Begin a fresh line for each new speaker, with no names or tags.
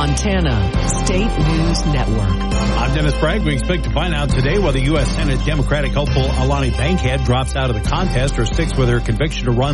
Montana State News Network.
I'm Dennis Bragg. We expect to find out today whether U.S. Senate Democratic hopeful Alani Bankhead drops out of the contest or sticks with her conviction to run